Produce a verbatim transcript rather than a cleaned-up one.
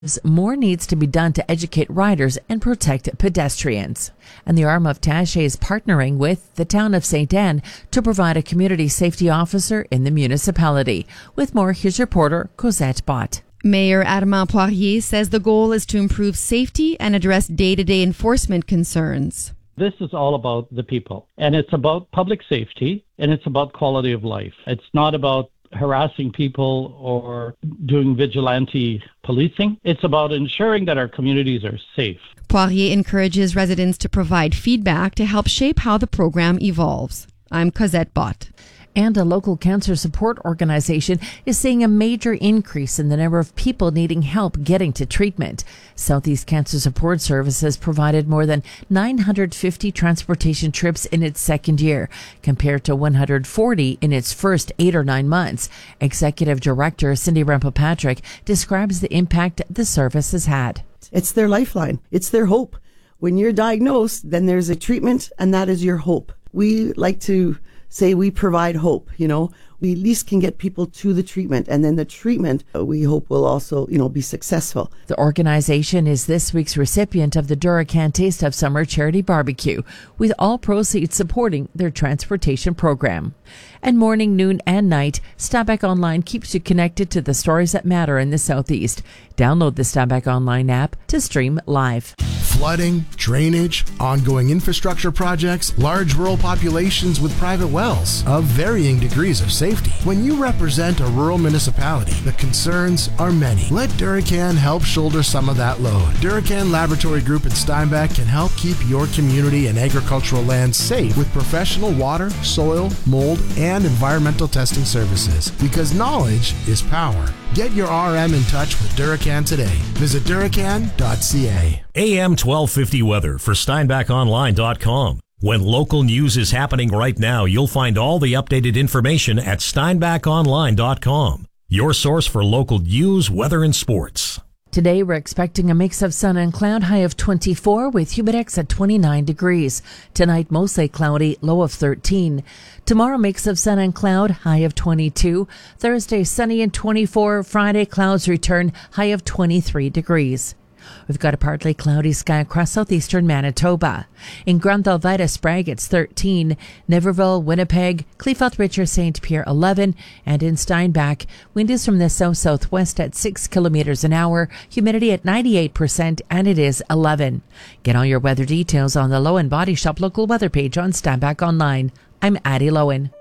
More needs to be done to educate riders and protect pedestrians. And the arm of Taché is partnering with the town of Saint Anne to provide a community safety officer in the municipality. With more, here's reporter Cosette Bott. Mayor Armand Poirier says the goal is to improve safety and address day-to-day enforcement concerns. This is all about the people, and it's about public safety, and it's about quality of life. It's not about harassing people or doing vigilante policing. It's about ensuring that our communities are safe. Poirier encourages residents to provide feedback to help shape how the program evolves. I'm Cosette Bott. And a local cancer support organization is seeing a major increase in the number of people needing help getting to treatment. Southeast Cancer Support Service has provided more than nine hundred fifty transportation trips in its second year, compared to one hundred forty in its first eight or nine months. Executive Director Cindy Rempel-Patrick describes the impact the service has had. It's their lifeline. It's their hope. When you're diagnosed, then there's a treatment, and that is your hope. We like to say we provide hope, you know. We at least can get people to the treatment, and then the treatment uh, we hope will also, you know, be successful. The organization is this week's recipient of the Duracan Taste of Summer Charity Barbecue, with all proceeds supporting their transportation program. And morning, noon, and night, Steinbach Online keeps you connected to the stories that matter in the Southeast. Download the Steinbach Online app to stream live. Flooding, drainage, ongoing infrastructure projects, large rural populations with private wells of varying degrees of safety. When you represent a rural municipality, the concerns are many. Let Duracan help shoulder some of that load. Duracan Laboratory Group in Steinbach can help keep your community and agricultural lands safe with professional water, soil, mold, and environmental testing services. Because knowledge is power. Get your R M in touch with Duracan today. Visit duracan dot c a. A M twelve fifty weather for steinbach online dot com. When local news is happening right now, you'll find all the updated information at steinbach online dot com. Your source for local news, weather, and sports. Today, we're expecting a mix of sun and cloud, high of twenty-four, with humidex at twenty-nine degrees. Tonight, mostly cloudy, low of thirteen. Tomorrow, mix of sun and cloud, high of twenty-two. Thursday, sunny and twenty-four. Friday, clouds return, high of twenty-three degrees. We've got a partly cloudy sky across southeastern Manitoba. In Grand Helvete, Sprague, it's thirteen. Niverville, Winnipeg, Clearfield, Richard, Saint Pierre, eleven. And in Steinbach, wind is from the south-southwest at six kilometers an hour, humidity at ninety-eight percent, and it is eleven. Get all your weather details on the Lowen Body Shop local weather page on Steinbach Online. I'm Addie Lowen.